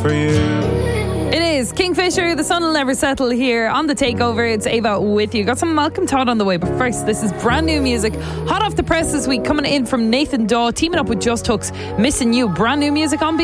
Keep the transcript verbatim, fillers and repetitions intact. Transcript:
for you. It is Kingfisher, The Sun Will Never Settle here on The Takeover. It's Ava with you. Got some Malcolm Todd on the way, but first, this is brand new music. Hot off the press this week, coming in from Nathan Dawe, teaming up with Just Hooks. Missing You, brand new music on B.